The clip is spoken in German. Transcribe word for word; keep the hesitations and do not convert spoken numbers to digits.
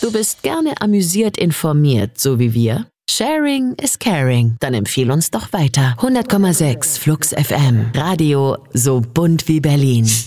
Du bist gerne amüsiert informiert, so wie wir? Sharing is caring. Dann empfiehl uns doch weiter. hundert Komma sechs Flux F M. Radio so bunt wie Berlin.